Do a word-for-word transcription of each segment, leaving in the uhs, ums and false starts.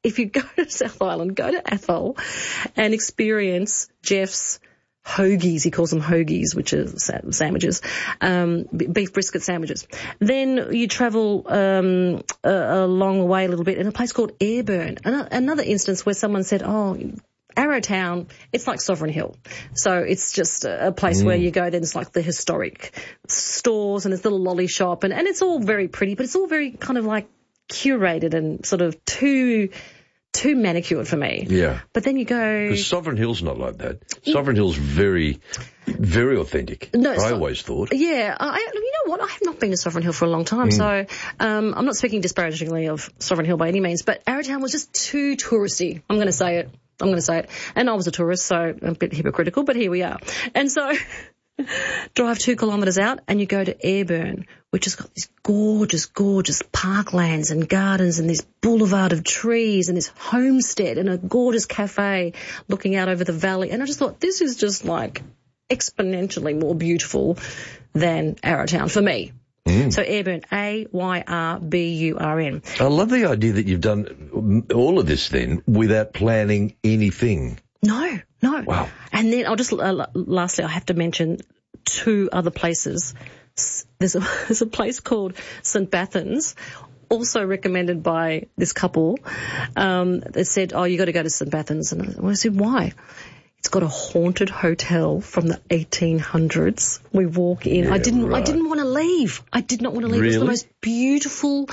if you go to South Island, go to Athol and experience Jeff's hoagies. He calls them hoagies, which are sa- sandwiches, um, beef brisket sandwiches. Then you travel um, a, a long way a little bit in a place called Ayrburn. An- another instance where someone said, oh, Arrowtown, it's like Sovereign Hill. So it's just a, a place mm. where you go, then it's like the historic stores and this little lolly shop, and, and it's all very pretty, but it's all very kind of like curated and sort of too... too manicured for me. Yeah. But then you go... Because Sovereign Hill's not like that. Sovereign Hill's very, very authentic. No, I so, always thought. Yeah. I, you know what? I have not been to Sovereign Hill for a long time, mm. so um, I'm not speaking disparagingly of Sovereign Hill by any means, but Arrowtown was just too touristy. I'm going to say it. I'm going to say it. And I was a tourist, so a bit hypocritical, but here we are. And so... drive two kilometres out and you go to Ayrburn, which has got these gorgeous, gorgeous parklands and gardens and this boulevard of trees and this homestead and a gorgeous cafe looking out over the valley. And I just thought, this is just like exponentially more beautiful than Arrowtown for me. Mm. So Ayrburn, A Y R B U R N. I love the idea that you've done all of this then without planning anything. No, no. Wow. And then I'll just, uh, lastly, I have to mention two other places. There's a, there's a place called Saint Bathans, also recommended by this couple. Um, that said, oh, you got to go to Saint Bathans. And I said, why? It's got a haunted hotel from the eighteen hundreds. We walk in. Yeah, I didn't, right. I didn't want to leave. I did not want to leave. Really? It was the most beautiful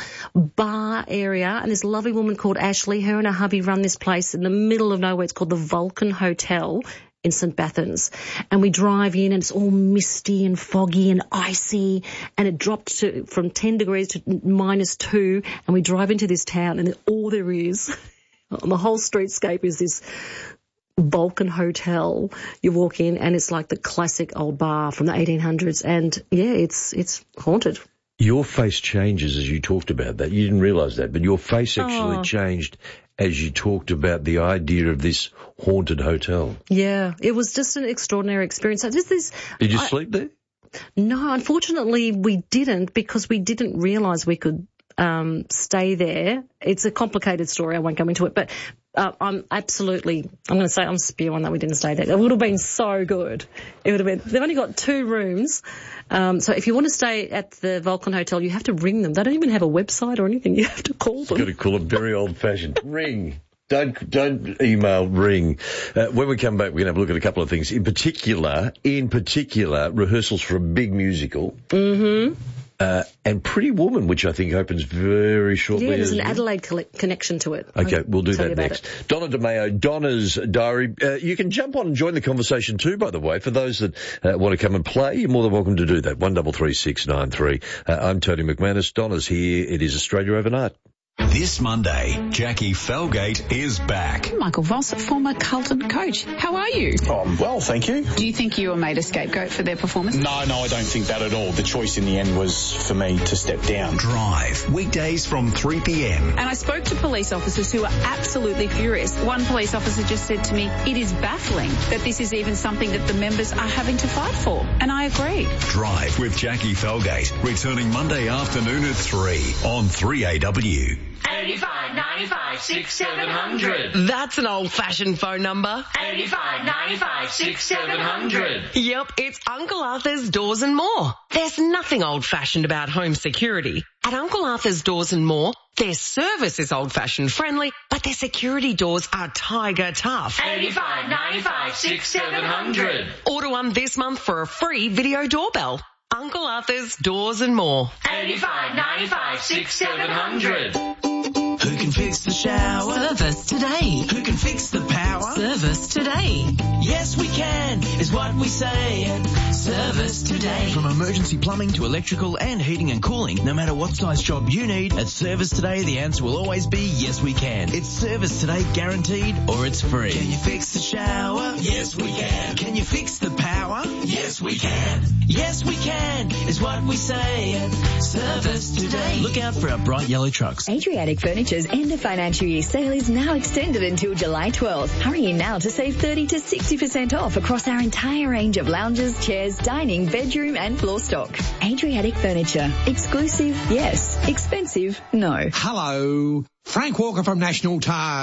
bar area. And this lovely woman called Ashley, her and her hubby run this place in the middle of nowhere. It's called the Vulcan Hotel in Saint Bathans. And we drive in and it's all misty and foggy and icy. And it dropped to, from ten degrees to minus two. And we drive into this town and all there is on the whole streetscape is this Vulcan Hotel. You walk in and it's like the classic old bar from the eighteen hundreds, and yeah, it's it's haunted. Your face changes as you talked about that. You didn't realise that, but your face actually oh. changed as you talked about the idea of this haunted hotel. Yeah, it was just an extraordinary experience. So this is. Did you I, sleep there? No, unfortunately we didn't, because we didn't realise we could um stay there. It's a complicated story. I won't go into it, but uh, I'm absolutely, I'm going to say I'm spewing that we didn't stay there. It would have been so good. It would have been, they've only got two rooms. Um, so if you want to stay at the Vulcan Hotel, you have to ring them. They don't even have a website or anything. You have to call them. You've got to call it very old-fashioned. Ring. Don't don't email, ring. Uh, when we come back, we're going to have a look at a couple of things. In particular, in particular, rehearsals for a big musical. Mm-hmm. Uh, and Pretty Woman, which I think opens very shortly. Yeah, there's an well. Adelaide co- connection to it. Okay, I'll we'll do that next. It. Donna DeMeo, Donna's Diary. Uh, you can jump on and join the conversation too, by the way. For those that uh, want to come and play, you're more than welcome to do that. one double three six nine three. Uh, I'm Tony McManus. Donna's here. It is Australia Overnight. This Monday, Jackie Felgate is back. Michael Voss, former Carlton coach. How are you? Oh, I'm well, thank you. Do you think you were made a scapegoat for their performance? No, no, I don't think that at all. The choice in the end was for me to step down. Drive, weekdays from three p.m. And I spoke to police officers who are absolutely furious. One police officer just said to me, it is baffling that this is even something that the members are having to fight for. And I agree. Drive with Jackie Felgate, returning Monday afternoon at three on three A W. eighty-five ninety-five six seven hundred. That's an old-fashioned phone number. eighty-five ninety-five six seven hundred. Yep, it's Uncle Arthur's Doors and More. There's nothing old-fashioned about home security. At Uncle Arthur's Doors and More, their service is old-fashioned friendly, but their security doors are tiger tough. eighty-five ninety-five six seven hundred. Order one this month for a free video doorbell. Uncle Arthur's Doors and More. eighty-five ninety-five six seven hundred. Who can fix the shower? Service today. Who can fix the power? Service today. Yes, we can, is what we say at Service Today. From emergency plumbing to electrical and heating and cooling, no matter what size job you need, at Service Today, the answer will always be yes, we can. It's Service Today guaranteed, or it's free. Can you fix the shower? Yes, we can. Can you fix the power? Yes, we can. Yes, we can, is what we say at Service Today. Look out for our bright yellow trucks. Adriatic Furniture's end of financial year sale is now extended until July twelfth. Hurry in now to save thirty to sixty percent off across our entire range of lounges, chairs, dining, bedroom and floor stock. Adriatic Furniture. Exclusive, yes. Expensive, no. Hello. Frank Walker from National Tire.